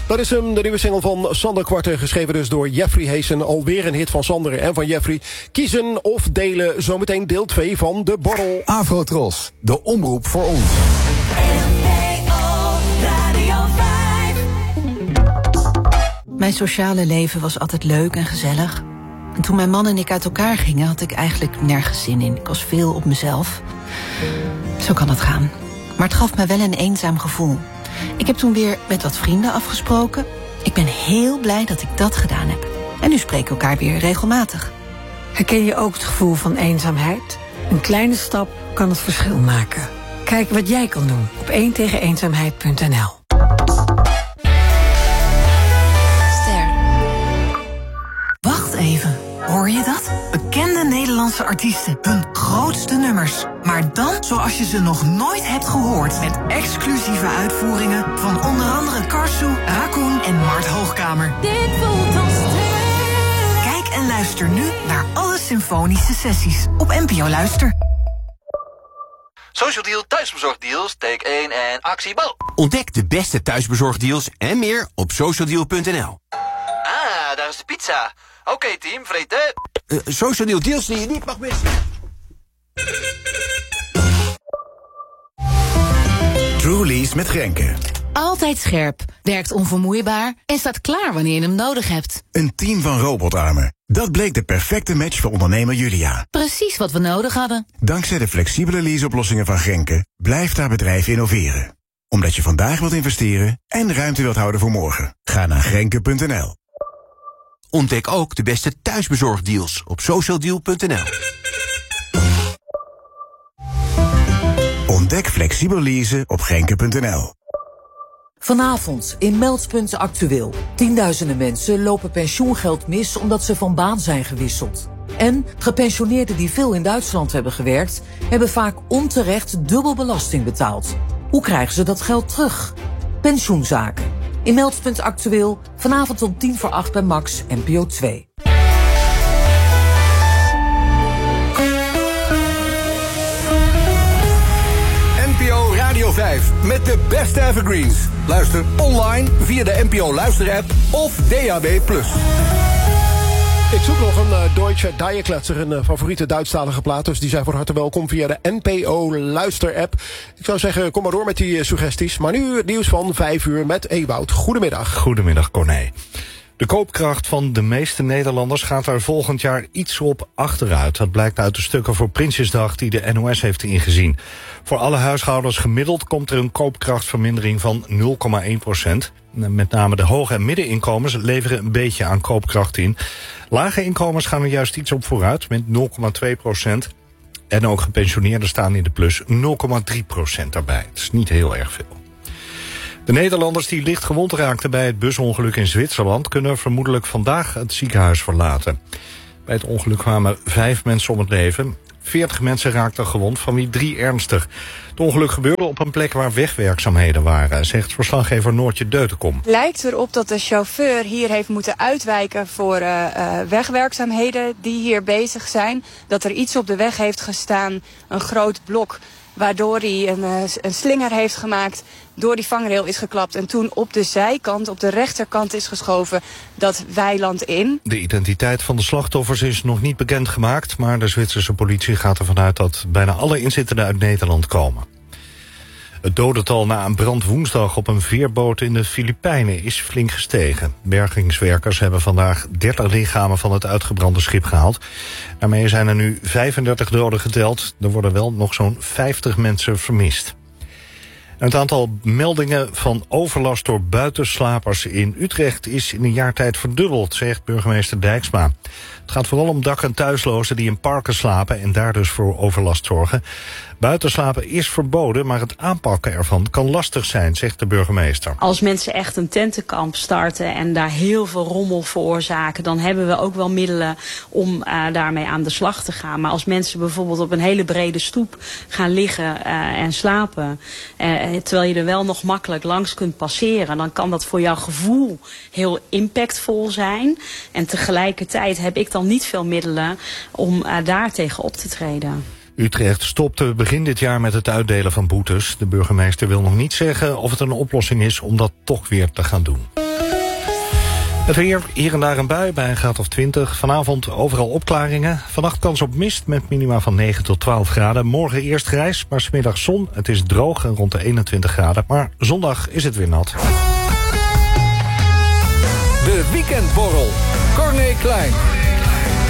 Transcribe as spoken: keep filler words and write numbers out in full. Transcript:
Dat is hem, de nieuwe single van Sander Kwarte, geschreven dus door Jeffrey Heesen. Alweer een hit van Sander en van Jeffrey. Kiezen of delen, zometeen deel twee van De Borrel. Afrotros, de omroep voor ons. Mijn sociale leven was altijd leuk en gezellig. En toen mijn man en ik uit elkaar gingen, had ik eigenlijk nergens zin in. Ik was veel op mezelf. Zo kan het gaan. Maar het gaf me wel een eenzaam gevoel. Ik heb toen weer met wat vrienden afgesproken. Ik ben heel blij dat ik dat gedaan heb. En nu spreken we elkaar weer regelmatig. Herken je ook het gevoel van eenzaamheid? Een kleine stap kan het verschil maken. Kijk wat jij kan doen op één tegen eenzaamheid punt n l. Wacht even, hoor je dat? Bekende Nederlandse artiesten, hun grootste nummers. Maar dan zoals je ze nog nooit hebt gehoord. Met exclusieve uitvoeringen van onder andere Karsu, Raccoon en Mart Hoogkamer. Dit voelt als twee. Kijk en luister nu naar alle symfonische sessies op N P O Luister. Social Deal thuisbezorgdeals, take één en actie bal. Ontdek de beste thuisbezorgdeals en meer op social deal punt n l. Ah, daar is de pizza. Oké okay, team, vreten. Uh, Social Deal deals die je niet mag missen. Truly's met Grenke. Altijd scherp, werkt onvermoeibaar en staat klaar wanneer je hem nodig hebt. Een team van robotarmen. Dat bleek de perfecte match voor ondernemer Julia. Precies wat we nodig hadden. Dankzij de flexibele leaseoplossingen van Grenke blijft haar bedrijf innoveren. Omdat je vandaag wilt investeren en ruimte wilt houden voor morgen. Ga naar grenke punt n l. Ontdek ook de beste thuisbezorgdeals op social deal punt n l. Ontdek flexibel leasen op grenke punt n l. Vanavond in Meldpunt Actueel. Tienduizenden mensen lopen pensioengeld mis omdat ze van baan zijn gewisseld. En gepensioneerden die veel in Duitsland hebben gewerkt, hebben vaak onterecht dubbel belasting betaald. Hoe krijgen ze dat geld terug? Pensioenzaken. In Meldpunt Actueel, vanavond om tien voor acht bij Max, N P O twee. N P O Radio vijf met de beste evergreens. Luister online via de N P O Luister-app of D A B plus. Ik zoek nog een uh, Deutsche Diekletser, een uh, favoriete Duitsstalige plaat. Dus die zijn van harte welkom via de N P O Luister-app. Ik zou zeggen, kom maar door met die uh, suggesties. Maar nu het nieuws van vijf uur met Ewout. Goedemiddag. Goedemiddag, Corné. De koopkracht van de meeste Nederlanders gaat er volgend jaar iets op achteruit. Dat blijkt uit de stukken voor Prinsjesdag die de N O S heeft ingezien. Voor alle huishoudens gemiddeld komt er een koopkrachtvermindering van nul komma één procent. Met name de hoge en middeninkomens leveren een beetje aan koopkracht in. Lage inkomens gaan er juist iets op vooruit met nul komma twee procent. En ook gepensioneerden staan in de plus nul komma drie procent daarbij. Het is niet heel erg veel. De Nederlanders die licht gewond raakten bij het busongeluk in Zwitserland kunnen vermoedelijk vandaag het ziekenhuis verlaten. Bij het ongeluk kwamen vijf mensen om het leven. veertig mensen raakten gewond, van wie drie ernstig. Het ongeluk gebeurde op een plek waar wegwerkzaamheden waren, zegt verslaggever Noortje Deutenkom. Lijkt erop dat de chauffeur hier heeft moeten uitwijken voor uh, uh, wegwerkzaamheden die hier bezig zijn. Dat er iets op de weg heeft gestaan, een groot blok, waardoor hij een, uh, een slinger heeft gemaakt, door die vangrail is geklapt en toen op de zijkant, op de rechterkant is geschoven dat weiland in. De identiteit van de slachtoffers is nog niet bekendgemaakt, maar de Zwitserse politie gaat ervan uit dat bijna alle inzittenden uit Nederland komen. Het dodental na een brand woensdag op een veerboot in de Filipijnen is flink gestegen. Bergingswerkers hebben vandaag dertig lichamen van het uitgebrande schip gehaald. Daarmee zijn er nu vijfendertig doden geteld. Er worden wel nog zo'n vijftig mensen vermist. Het aantal meldingen van overlast door buitenslapers in Utrecht is in een jaar tijd verdubbeld, zegt burgemeester Dijksma. Het gaat vooral om dak- en thuislozen die in parken slapen en daar dus voor overlast zorgen. Buitenslapen is verboden, maar het aanpakken ervan kan lastig zijn, zegt de burgemeester. Als mensen echt een tentenkamp starten en daar heel veel rommel veroorzaken, dan hebben we ook wel middelen om uh, daarmee aan de slag te gaan. Maar als mensen bijvoorbeeld op een hele brede stoep gaan liggen uh, en slapen, uh, terwijl je er wel nog makkelijk langs kunt passeren, dan kan dat voor jouw gevoel heel impactvol zijn. En tegelijkertijd heb ik dan niet veel middelen om uh, daar tegen op te treden. Utrecht stopte begin dit jaar met het uitdelen van boetes. De burgemeester wil nog niet zeggen of het een oplossing is om dat toch weer te gaan doen. Het weer, hier en daar een bui bij een graad of twintig. Vanavond overal opklaringen. Vannacht kans op mist met minima van negen tot twaalf graden. Morgen eerst grijs, maar 's middags zon. Het is droog en rond de eenentwintig graden. Maar zondag is het weer nat. De Weekendborrel. Corné Klein.